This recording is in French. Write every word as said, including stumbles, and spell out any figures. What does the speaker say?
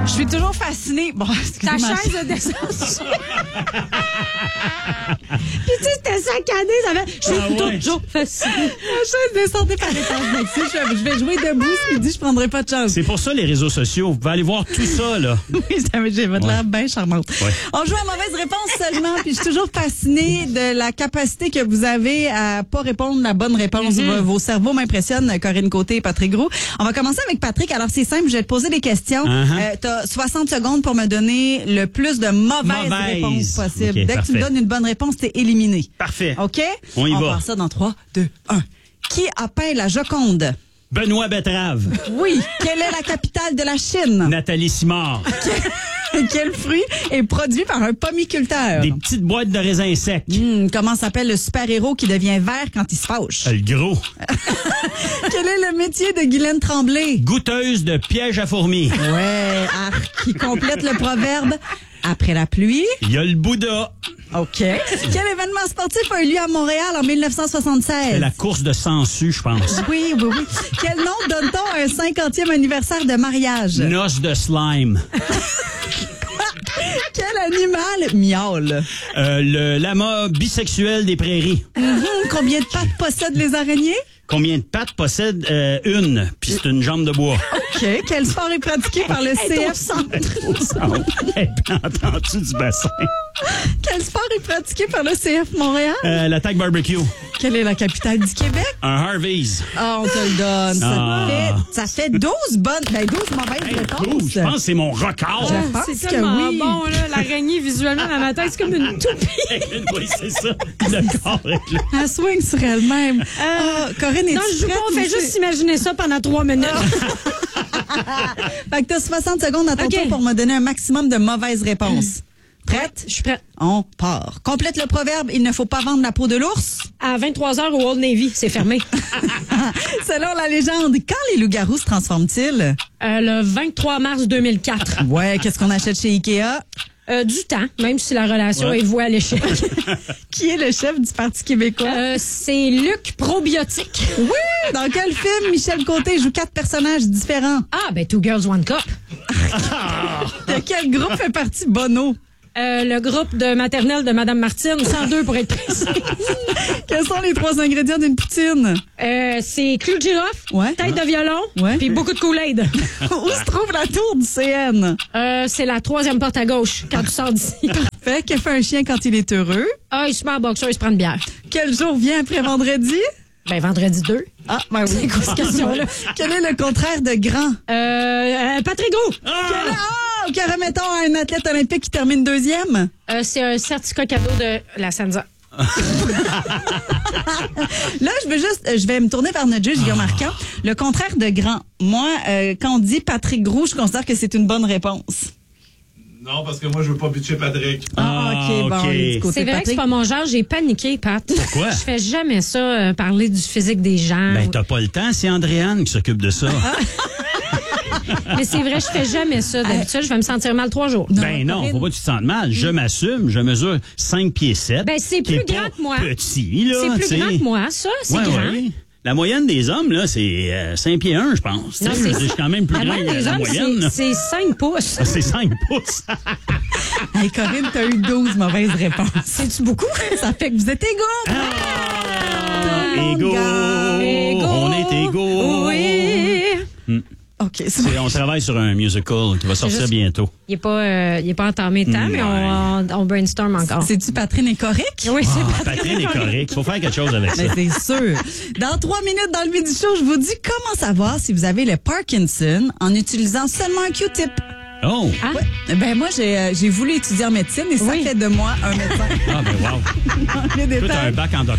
Je suis toujours fascinée. Bon, Ta excusez-moi. chaise a descendu. Puis tu sais, c'était saccadé. Ça fait... Je suis Ah ouais. toujours fascinée. La chaise descendait par l'étage Maxi. Je, je vais jouer debout ce midi, je prendrai pas de chance. C'est pour ça les réseaux sociaux. Vous pouvez aller voir tout ça, là. Oui, j'ai votre Ouais. l'air bien charmante. Ouais. On joue à mauvaise réponse seulement, puis je suis toujours fascinée de la capacité que vous avez à pas répondre la bonne réponse. Mm-hmm. Vos cerveaux m'impressionnent, Corinne Côté et Patrick Gros. On va commencer avec Patrick. Alors, c'est simple, je vais te poser des questions. Uh-huh. Euh, t'as soixante secondes pour me donner le plus de mauvaises Mauvaise. réponses possibles. Ok, Dès que tu parfait. me donnes une bonne réponse, t'es éliminé. Parfait. OK? On y va. part ça dans trois, deux, un. Qui a peint la Joconde? Benoît Betrave. Oui. Quelle est la capitale de la Chine? Nathalie Simard. Quel fruit est produit par un pommiculteur? Des petites boîtes de raisins secs. Hmm, comment s'appelle le super-héros qui devient vert quand il se fâche? Euh, Le gros. Quel est le métier de Guylaine Tremblay? Goûteuse de piège à fourmis. Ouais, arc, qui complète le proverbe « Après la pluie Il y a le Bouddha. ». OK. Quel événement sportif a eu lieu à Montréal en mille neuf cent soixante-seize? C'est la course de Sansu, je pense. Oui, oui, oui. Quel nom donne-t-on à un cinquantième anniversaire de mariage? Noce de slime. Quel animal miaule? Euh, le lama bisexuel des prairies. Mhm. Combien de pattes possèdent les araignées? Combien de pattes possède euh, une? Puis c'est une jambe de bois. OK. Quel sport est pratiqué par le C F Centre? Au centre. Hey, entendu du bassin. Quel sport est pratiqué par le C F Montréal? Euh, L'attaque barbecue. Quelle est la capitale du Québec? Un Harvey's. Ah, on te le donne. Ça, Ah. fait, ça fait douze bonnes, ben douze mauvaises Hey, réponses. cool. Je pense que c'est mon record. Je pense C'est que tellement oui. bon, là. L'araignée, visuellement, dans ma tête, c'est comme une toupie. Oui, c'est ça. Le corps avec le... Elle swing sur elle-même. Ah, Corinne, est Non, je joue pas. On fait juste imaginer ça pendant trois minutes. Fait que t'as soixante secondes à ton OK. tour pour me donner un maximum de mauvaises réponses. Prête? Je suis prête. On part. Complète le proverbe, il ne faut pas vendre la peau de l'ours. À vingt-trois heures au Old Navy, c'est fermé. Selon la légende, quand les loups-garous se transforment-ils? Euh, le vingt-trois mars deux mille quatre. Ouais, qu'est-ce qu'on achète chez Ikea? Euh, du temps, même si la relation Ouais. est vouée à l'échec. Qui est le chef du Parti québécois? Euh, c'est Luc Probiotique. Oui! Dans quel film Michel Côté joue quatre personnages différents? Ah, ben Two Girls, One Cup. De quel groupe fait partie Bono? Euh, le groupe de maternelle de Madame Martine, cent deux pour être précis. Quels sont les trois ingrédients d'une poutine? Euh, c'est clou de girofle, Ouais. tête de violon, Ouais. puis beaucoup de Kool-Aid. Où se trouve la tour du C N? Euh, c'est la troisième porte à gauche quand tu sors d'ici. Fait que fait un chien quand il est heureux? Ah, il se met en boxeur, il se prend une bière. Quel jour vient après vendredi? Ben, vendredi deux. Ah, ben oui. C'est quoi cette question-là? Quel est le contraire de grand? Euh, euh, Patrick Gros. Quel est- Ah, que remettons à un athlète olympique qui termine deuxième? Euh, c'est un certificat cadeau de la Sansa. Là, je veux juste, je vais me tourner vers notre juge, Guillaume Marquand. Le contraire de grand. Moi, euh, quand on dit Patrick Gros, je considère que c'est une bonne réponse. Non, parce que moi, je veux pas bitcher Patrick. Ah, OK, bon, ok. on est du côté C'est de vrai que c'est Patrick. pas mon genre, j'ai paniqué, Pat. Pourquoi? Je fais jamais ça, euh, parler du physique des gens. Ben, t'as pas le temps, c'est Andréane qui s'occupe de ça. Mais c'est vrai, je fais jamais ça. D'habitude, je vais me sentir mal trois jours. Ben non, faut pas que tu te sentes mal. Je m'assume, je mesure cinq pieds sept. Ben, c'est qui est plus pas grand que moi. Petit, là. C'est plus tu sais. grand que moi, ça. C'est Ouais, grand. ouais. La moyenne des hommes, là, c'est euh, cinq pieds un, je pense. Non, Tu sais, c'est- je suis quand même plus La grand moyenne que des la hommes, moyenne. là. c'est- c'est cinq pouces. Ah, c'est cinq pouces. Hey, Corinne, t'as eu douze mauvaises réponses. C'est-tu beaucoup? Ça fait que vous êtes égaux. Ah, Égaux. Égaux. On est égaux. Oui. OK, c'est C'est- On travaille sur un musical qui va sortir juste- bientôt. Il n'est pas, euh, il est pas entamé de temps, Mm, mais on, on brainstorm encore. C'est-tu Patrine est correct? Oui, c'est Ah, Patrick est correct. Faut faire quelque chose avec ça. Ben, c'est sûr. Dans trois minutes, dans le midi show, je vous dis comment savoir si vous avez le Parkinson en utilisant seulement un Q-tip. Oh! Ah, Ben moi, j'ai euh, j'ai voulu étudier en médecine et ça Oui. fait de moi un médecin. Ah, ben wow. Les Toi, t'as un détails. bac en doctorat.